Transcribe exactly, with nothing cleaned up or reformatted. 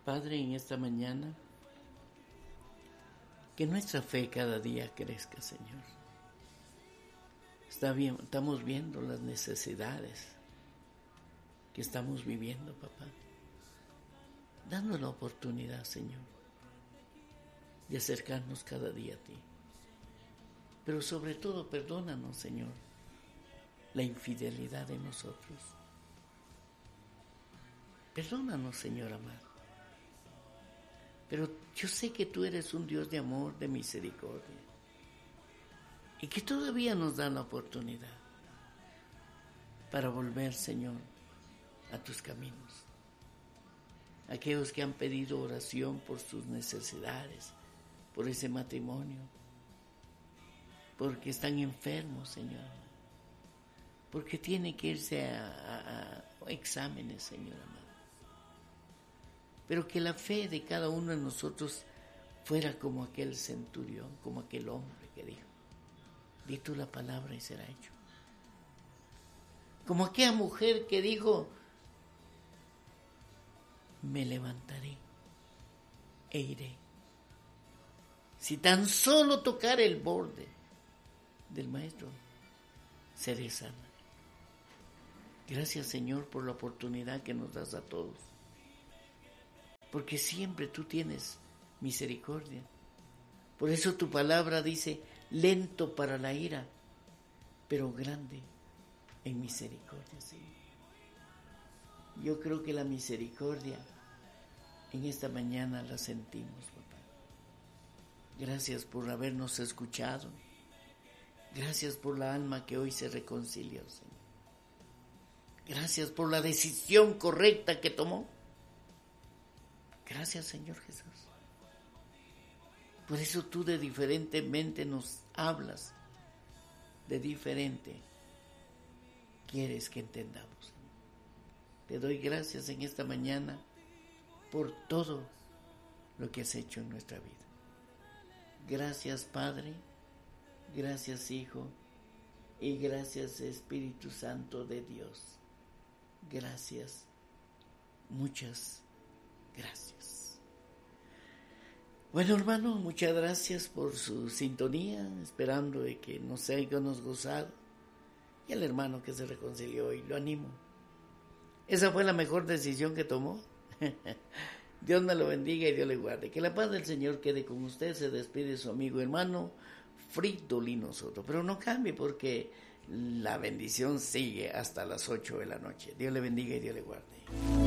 Padre, en esta mañana, que nuestra fe cada día crezca, Señor. Está bien, estamos viendo las necesidades que estamos viviendo, papá. Danos la oportunidad, Señor, de acercarnos cada día a ti. Pero sobre todo, perdónanos, Señor, la infidelidad de nosotros. Perdónanos, Señor amado. Pero yo sé que tú eres un Dios de amor, de misericordia, y que todavía nos da la oportunidad para volver, Señor, a tus caminos. Aquellos que han pedido oración por sus necesidades, por ese matrimonio, porque están enfermos, Señor, porque tienen que irse a, a, a exámenes, Señor amado. Pero que la fe de cada uno de nosotros fuera como aquel centurión, como aquel hombre que dijo: di tú la palabra y será hecho. Como aquella mujer que dijo: me levantaré e iré. Si tan solo tocar el borde del Maestro, seré sana. Gracias, Señor, por la oportunidad que nos das a todos. Porque siempre tú tienes misericordia. Por eso tu palabra dice: lento para la ira, pero grande en misericordia, Señor. Yo creo que la misericordia en esta mañana la sentimos, papá. Gracias por habernos escuchado. Gracias por la alma que hoy se reconcilió, Señor. Gracias por la decisión correcta que tomó. Gracias, Señor Jesús. Por eso tú de diferentemente nos hablas, de diferente quieres que entendamos. Te doy gracias en esta mañana por todo lo que has hecho en nuestra vida. Gracias, Padre, gracias, Hijo, y gracias, Espíritu Santo de Dios. Gracias, muchas gracias. Bueno, hermano, muchas gracias por su sintonía, esperando de que nos hayamos gozado. Y al hermano que se reconcilió hoy, lo animo. ¿Esa fue la mejor decisión que tomó? Dios me lo bendiga y Dios le guarde. Que la paz del Señor quede con usted. Se despide su amigo hermano Fridolino Soto. Pero no cambie, porque la bendición sigue hasta las ocho de la noche. Dios le bendiga y Dios le guarde.